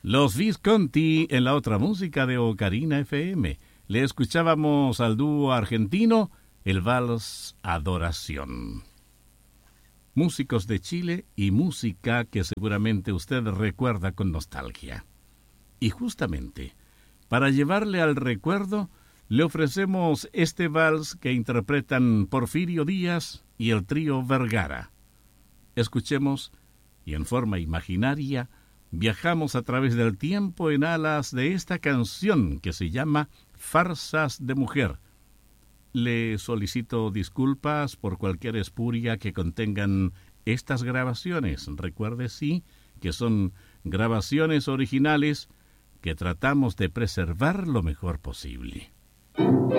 Los Visconti en la otra música de Ocarina FM. Le escuchábamos al dúo argentino el vals Adoración. Músicos de Chile y música que seguramente usted recuerda con nostalgia. Y justamente, para llevarle al recuerdo, le ofrecemos este vals que interpretan Porfirio Díaz y el trío Vergara. Escuchemos, y en forma imaginaria, viajamos a través del tiempo en alas de esta canción que se llama Farsas de Mujer. Le solicito disculpas por cualquier espuria que contengan estas grabaciones. Recuerde, sí, que son grabaciones originales que tratamos de preservar lo mejor posible.